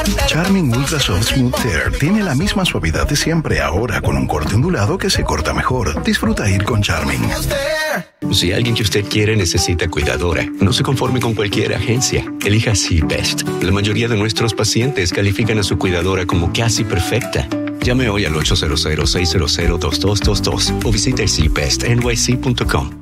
Charming Ultra Soft Smooth Tear tiene la misma suavidad de siempre, ahora con un corte ondulado que se corta mejor. Disfruta ir con Charming. Si alguien que usted quiere necesita cuidadora, no se conforme con cualquier agencia. Elija C-Best. La mayoría de nuestros pacientes califican a su cuidadora como casi perfecta. Llame hoy al 800-600-2222 o visite cbestnyc.com.